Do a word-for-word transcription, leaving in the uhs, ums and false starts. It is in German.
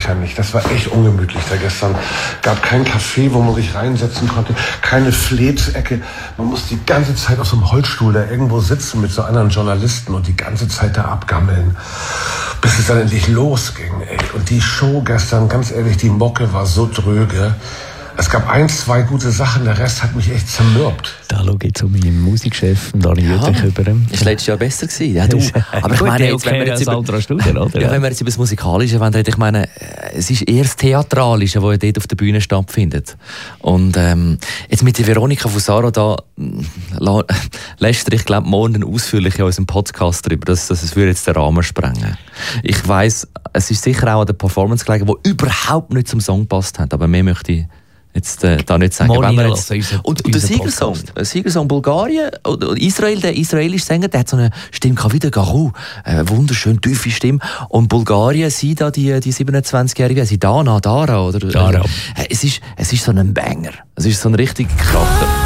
fürchterlich. Das war echt ungemütlich da gestern. Gab kein Café, wo man sich reinsetzen konnte, keine Fleetsecke. Man musste die ganze Zeit auf so einem Holzstuhl da irgendwo sitzen mit so anderen Journalisten und die ganze Zeit da abgammeln, bis es dann endlich losging. Ey. Und die Show gestern, ganz ehrlich, die Mocke war so dröge. Es gab ein, zwei gute Sachen, der Rest hat mich echt zermürbt. Da schaue ich zu meinem Musikchef und Dani Jüdlich über ihn. Das war letztes Jahr besser gewesen. Ja, du. Aber ich meine, jetzt, wenn wir jetzt über, Studier, oder? Ja, wenn wir jetzt über das Musikalische reden, ich meine, es ist eher das Theatralische, das dort auf der Bühne stattfindet. Und ähm, jetzt mit der Veronika Fusaro da lässt ich glaube morgen ausführlich in unserem Podcast darüber, dass, dass es jetzt den Rahmen sprengen. Ich weiss, es ist sicher auch an der Performance gelegen, die überhaupt nicht zum Song gepasst hat, aber mehr möchte ich jetzt äh, da nicht sagen. Wenn wir jetzt, und, und der Siegersong, der Siegersong Bulgarien oder Israel, der israelische Sänger, der hat so eine Stimme gehabt wie der Garou, eine wunderschön tiefe Stimme. Und Bulgarien, sie da die, die siebenundzwanzigjährige, sie Dana, Dara oder Dara. Äh, es ist es ist so ein Banger, es ist so ein richtig Kracher.